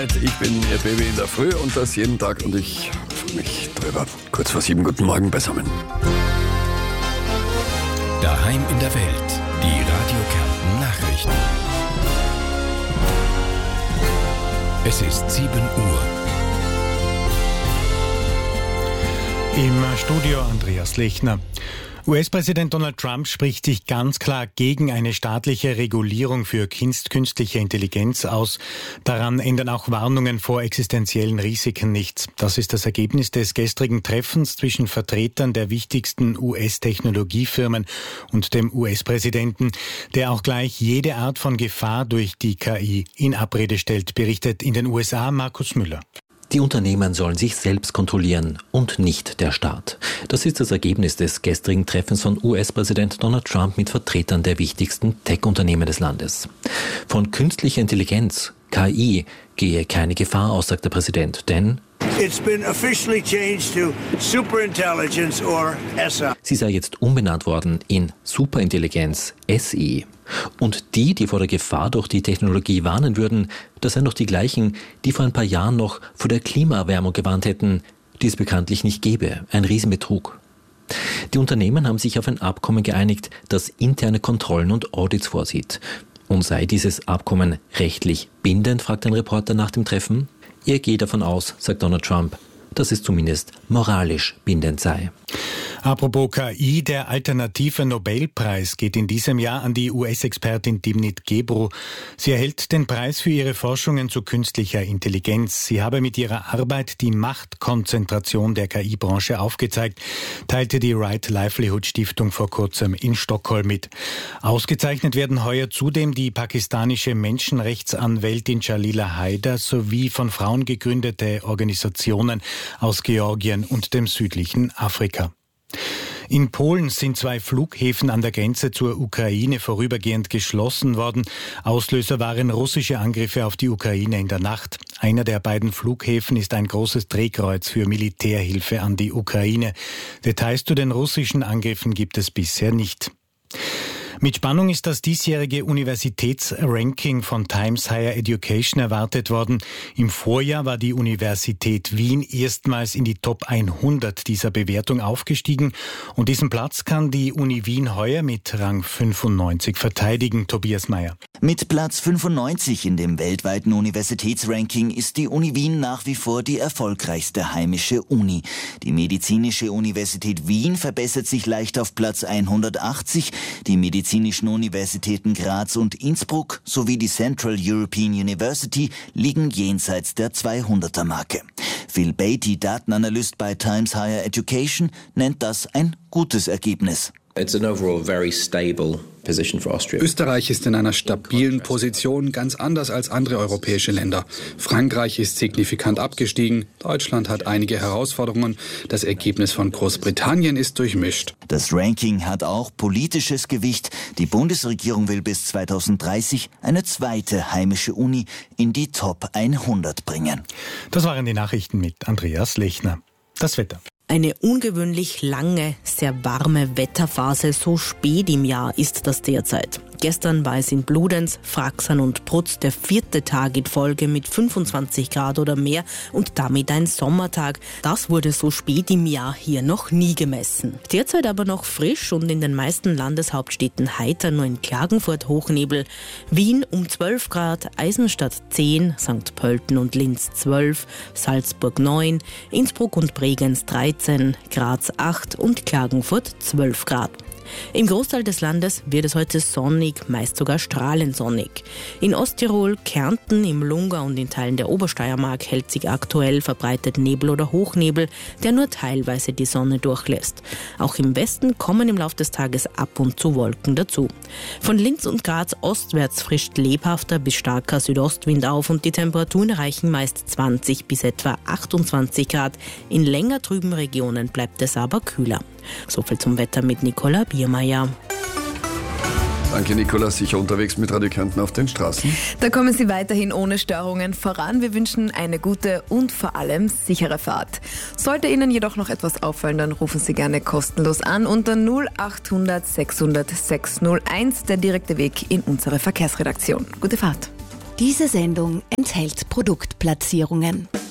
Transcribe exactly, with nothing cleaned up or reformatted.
Ich bin Ihr Baby in der Früh und das jeden Tag und ich freue mich drüber. Kurz vor sieben, guten Morgen beisammen. Daheim in der Welt, die Radio Kärnten Nachrichten. Es ist sieben Uhr. Im Studio Andreas Lechner. U S-Präsident Donald Trump spricht sich ganz klar gegen eine staatliche Regulierung für künstliche Intelligenz aus. Daran ändern auch Warnungen vor existenziellen Risiken nichts. Das ist das Ergebnis des gestrigen Treffens zwischen Vertretern der wichtigsten U S-Technologiefirmen und dem U S-Präsidenten, der auch gleich jede Art von Gefahr durch die K I in Abrede stellt, berichtet in den U S A Markus Müller. Die Unternehmen sollen sich selbst kontrollieren und nicht der Staat. Das ist das Ergebnis des gestrigen Treffens von U S-Präsident Donald Trump mit Vertretern der wichtigsten Tech-Unternehmen des Landes. Von künstlicher Intelligenz, K I, gehe keine Gefahr aus, sagt der Präsident, denn It's been officially changed to Superintelligence or S I. Sie sei jetzt umbenannt worden in Superintelligenz, S I. Und die, die vor der Gefahr durch die Technologie warnen würden, das seien doch die gleichen, die vor ein paar Jahren noch vor der Klimaerwärmung gewarnt hätten, die es bekanntlich nicht gäbe. Ein Riesenbetrug. Die Unternehmen haben sich auf ein Abkommen geeinigt, das interne Kontrollen und Audits vorsieht. Und sei dieses Abkommen rechtlich bindend, fragt ein Reporter nach dem Treffen. Er geht davon aus, sagt Donald Trump, dass es zumindest moralisch bindend sei. Apropos K I, der alternative Nobelpreis geht in diesem Jahr an die U S-Expertin Timnit Gebru. Sie erhält den Preis für ihre Forschungen zu künstlicher Intelligenz. Sie habe mit ihrer Arbeit die Machtkonzentration der K I-Branche aufgezeigt, teilte die Right Livelihood Stiftung vor kurzem in Stockholm mit. Ausgezeichnet werden heuer zudem die pakistanische Menschenrechtsanwältin Jalila Haider sowie von Frauen gegründete Organisationen aus Georgien und dem südlichen Afrika. In Polen sind zwei Flughäfen an der Grenze zur Ukraine vorübergehend geschlossen worden. Auslöser waren russische Angriffe auf die Ukraine in der Nacht. Einer der beiden Flughäfen ist ein großes Drehkreuz für Militärhilfe an die Ukraine. Details zu den russischen Angriffen gibt es bisher nicht. Mit Spannung ist das diesjährige Universitätsranking von Times Higher Education erwartet worden. Im Vorjahr war die Universität Wien erstmals in die Top hundert dieser Bewertung aufgestiegen. Und diesen Platz kann die Uni Wien heuer mit Rang fünfundneunzig verteidigen. Tobias Mayer. Mit Platz fünfundneunzig in dem weltweiten Universitätsranking ist die Uni Wien nach wie vor die erfolgreichste heimische Uni. Die Medizinische Universität Wien verbessert sich leicht auf Platz hundertachtzig. Die medizinischen Universitäten Graz und Innsbruck sowie die Central European University liegen jenseits der zweihunderter-Marke. Phil Beatty, Datenanalyst bei Times Higher Education, nennt das ein gutes Ergebnis. It's an overall very stable position for Austria. Österreich ist in einer stabilen Position, ganz anders als andere europäische Länder. Frankreich ist signifikant abgestiegen, Deutschland hat einige Herausforderungen, das Ergebnis von Großbritannien ist durchmischt. Das Ranking hat auch politisches Gewicht. Die Bundesregierung will bis zweitausenddreißig eine zweite heimische Uni in die Top hundert bringen. Das waren die Nachrichten mit Andreas Lechner. Das Wetter. Eine ungewöhnlich lange, sehr warme Wetterphase, so spät im Jahr ist das derzeit. Gestern war es in Bludenz, Fraxern und Prutz der vierte Tag in Folge mit fünfundzwanzig Grad oder mehr und damit ein Sommertag. Das wurde so spät im Jahr hier noch nie gemessen. Derzeit aber noch frisch und in den meisten Landeshauptstädten heiter, nur in Klagenfurt Hochnebel. Wien um zwölf Grad, Eisenstadt zehn, Sankt Pölten und Linz zwölf, Salzburg neun, Innsbruck und Bregenz dreizehn, Graz acht und Klagenfurt zwölf Grad. Im Großteil des Landes wird es heute sonnig, meist sogar strahlend sonnig. In Osttirol, Kärnten, im Lungau und in Teilen der Obersteiermark hält sich aktuell verbreitet Nebel oder Hochnebel, der nur teilweise die Sonne durchlässt. Auch im Westen kommen im Laufe des Tages ab und zu Wolken dazu. Von Linz und Graz ostwärts frischt lebhafter bis starker Südostwind auf und die Temperaturen erreichen meist zwanzig bis etwa achtundzwanzig Grad. In länger trüben Regionen bleibt es aber kühler. Soviel zum Wetter mit Nicola Biermeier. Danke, Nicola. Sicher unterwegs mit Radio Kärnten auf den Straßen. Da kommen Sie weiterhin ohne Störungen voran. Wir wünschen eine gute und vor allem sichere Fahrt. Sollte Ihnen jedoch noch etwas auffallen, dann rufen Sie gerne kostenlos an unter null achthundert sechshundert sechshunderteins, der direkte Weg in unsere Verkehrsredaktion. Gute Fahrt. Diese Sendung enthält Produktplatzierungen.